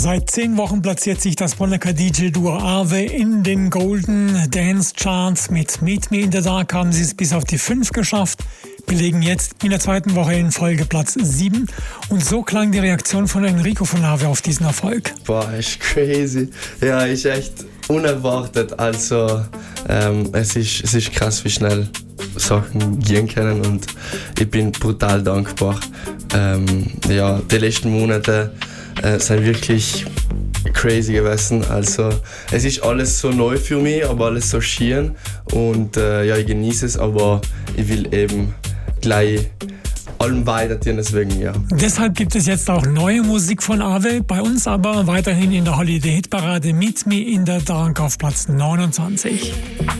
Seit 10 Wochen platziert sich das Bonnecker DJ-Duo Awe in den Golden Dance Charts. Mit Meet Me in the Dark haben sie es bis auf die 5 geschafft, belegen jetzt in der 2. Woche in Folge Platz 7. Und so klang die Reaktion von Enrico von Awe auf diesen Erfolg. Boah, ist crazy. Ja, ist echt unerwartet. Also, es ist krass, wie schnell Sachen gehen können und ich bin brutal dankbar. Die letzten Monate sind wirklich crazy gewesen. Also es ist alles so neu für mich, aber alles so schön und ich genieße es, aber ich will eben gleich allem weitergehen, deswegen ja. Deshalb gibt es jetzt auch neue Musik von Awe, bei uns aber weiterhin in der Holiday-Hit-Parade Meet Me in the Dark auf Platz 29.